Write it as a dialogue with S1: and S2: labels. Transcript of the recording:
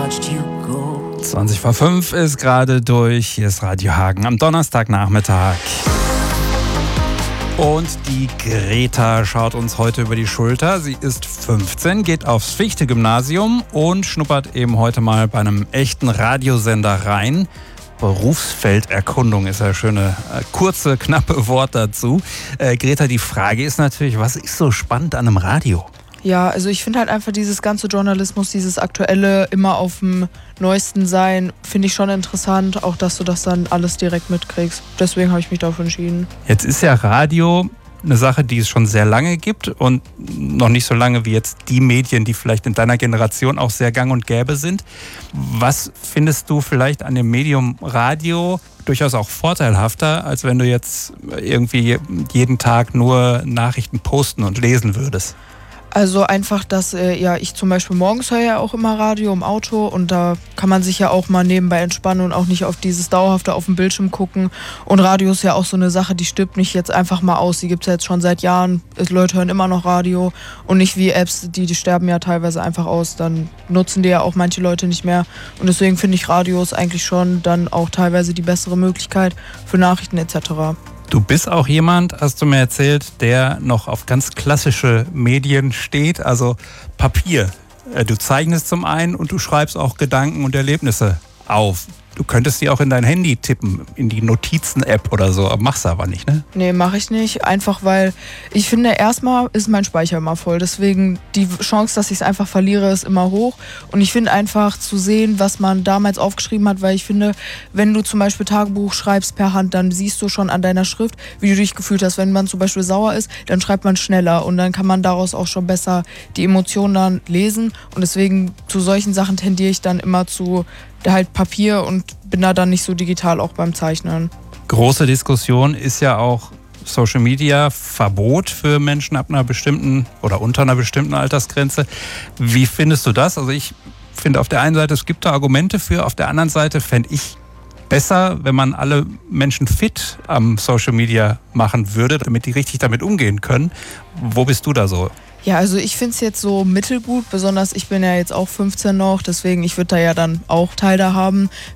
S1: watched you go.
S2: 20:05 ist gerade durch. Hier ist Radio Hagen am Donnerstagnachmittag. Und die Greta schaut uns heute über die Schulter. Sie ist 15, geht aufs Fichte-Gymnasium und schnuppert eben heute mal bei einem echten Radiosender rein. Berufsfelderkundung ist ja schöne, kurze, knappe Wort dazu. Greta, die Frage ist natürlich, was ist so spannend an einem Radio?
S3: Ja, also ich finde halt einfach dieses ganze Journalismus, dieses Aktuelle, immer auf dem Neuesten sein, finde ich schon interessant. Auch, dass du das dann alles direkt mitkriegst. Deswegen habe ich mich dafür entschieden.
S2: Jetzt ist ja Radio eine Sache, die es schon sehr lange gibt und noch nicht so lange wie jetzt die Medien, die vielleicht in deiner Generation auch sehr gang und gäbe sind. Was findest du vielleicht an dem Medium Radio durchaus auch vorteilhafter, als wenn du jetzt irgendwie jeden Tag nur Nachrichten posten und lesen würdest?
S3: Also einfach, dass ich zum Beispiel morgens höre ja auch immer Radio im Auto und da kann man sich ja auch mal nebenbei entspannen und auch nicht auf dieses Dauerhafte auf dem Bildschirm gucken. Und Radio ist ja auch so eine Sache, die stirbt nicht jetzt einfach mal aus. Die gibt es ja jetzt schon seit Jahren. Leute hören immer noch Radio und nicht wie Apps, die sterben ja teilweise einfach aus. Dann nutzen die ja auch manche Leute nicht mehr. Und deswegen finde ich Radios eigentlich schon dann auch teilweise die bessere Möglichkeit für Nachrichten etc.
S2: Du bist auch jemand, hast du mir erzählt, der noch auf ganz klassische Medien steht, also Papier. Du zeichnest zum einen und du schreibst auch Gedanken und Erlebnisse auf. Du könntest die auch in dein Handy tippen, in die Notizen-App oder so, machst du aber nicht, ne?
S3: Nee, mache ich nicht. Einfach weil ich finde, erstmal ist mein Speicher immer voll. Deswegen die Chance, dass ich es einfach verliere, ist immer hoch. Und ich finde einfach zu sehen, was man damals aufgeschrieben hat, weil ich finde, wenn du zum Beispiel Tagebuch schreibst per Hand, dann siehst du schon an deiner Schrift, wie du dich gefühlt hast. Wenn man zum Beispiel sauer ist, dann schreibt man schneller und dann kann man daraus auch schon besser die Emotionen dann lesen. Und deswegen zu solchen Sachen tendiere ich dann immer zu halt Papier und bin da dann nicht so digital auch beim Zeichnen.
S2: Große Diskussion ist ja auch Social Media Verbot für Menschen ab einer bestimmten oder unter einer bestimmten Altersgrenze. Wie findest du das? Also ich finde auf der einen Seite, es gibt da Argumente für, auf der anderen Seite fände ich besser, wenn man alle Menschen fit am Social Media machen würde, damit die richtig damit umgehen können. Wo bist du da so?
S3: Ja, also ich finde es jetzt so mittelgut, besonders ich bin ja jetzt auch 15 noch, deswegen ich würde da ja dann auch Teil da haben.